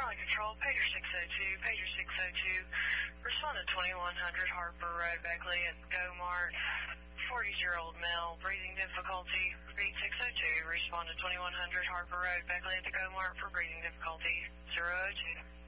Valley Control, Pager 602, Pager 602. Respond to 2100 Harper Road, Beckley at GoMart. 40-year-old male, breathing difficulty. Repeat 602. Respond to 2100 Harper Road, Beckley at the GoMart for breathing difficulty. 002.